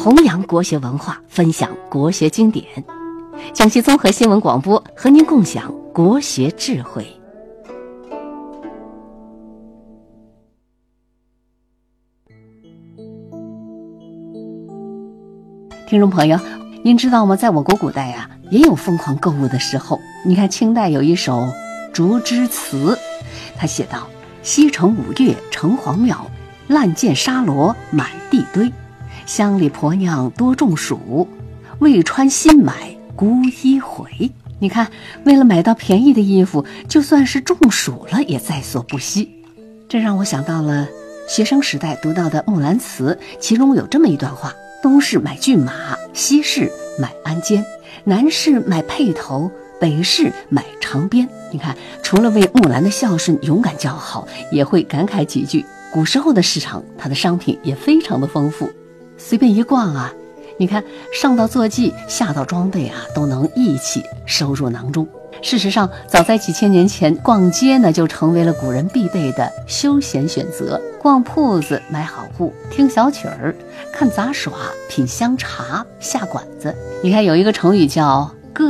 弘扬国学文化，分享国学经典。江西综合新闻广播和您共享国学智慧。听众朋友，您知道吗？在我国古代啊，也有疯狂购物的时候。你看清代有一首《竹枝词》，他写道：西城五岳城隍庙，烂箭沙罗满地堆，乡里婆娘多中暑，未穿新买孤衣回。你看，为了买到便宜的衣服，就算是中暑了也在所不惜。这让我想到了学生时代读到的《木兰辞》，其中有这么一段话：东市买骏马，西市买鞍鞯，南市买辔头，北市买长鞭。你看，除了为木兰的孝顺勇敢叫好，也会感慨几句。古时候的市场，它的商品也非常的丰富，随便一逛啊，你看上到坐骑，下到装备啊，都能一起收入囊中。事实上，早在几千年前，逛街呢就成为了古人必备的休闲选择。逛铺子买好物，听小曲儿，看杂耍，品香茶，下馆子。你看有一个成语叫